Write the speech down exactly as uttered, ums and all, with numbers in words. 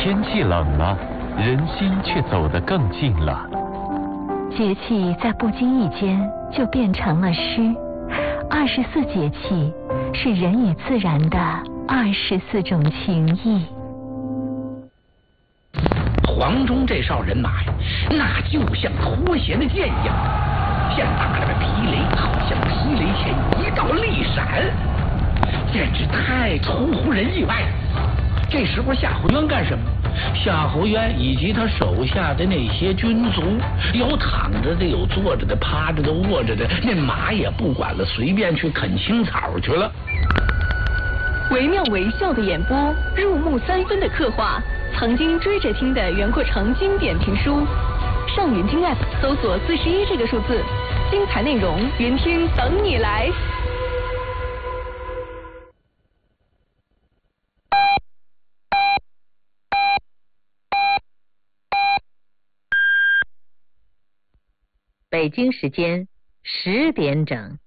天气冷了，人心却走得更近了。 节气在不经意间就变成了诗。二十四节气是人与自然的二十四种情谊。 黄忠这哨人马呀，那就像脱弦的箭一样，像打了个霹雷，好像霹雷前一道利闪，简直太出乎人意外了。这时候夏侯渊干什么？夏侯渊以及他手下的那些军卒，有躺着的，有坐着的，趴着的，卧着的，那马也不管了，随便去啃青草去了。 惟妙惟肖的演播，入木三分的刻画，曾经追着听的袁阔成经典评书。上云听 App 搜索四十一这个数字，精彩内容云听等你来。 北京时间十点整。